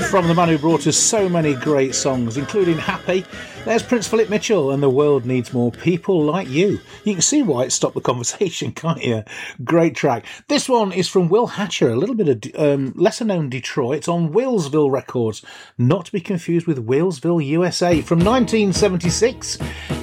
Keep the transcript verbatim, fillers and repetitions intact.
from the man who brought us so many great songs, including Happy. There's Prince Philip Mitchell and The World Needs More People Like You. You can see why it stopped the conversation, can't you? Great track. This one is from Will Hatcher, a little bit of um, lesser-known Detroit. It's on Wheelsville Records, not to be confused with Wheelsville, U S A, from nineteen seventy-six.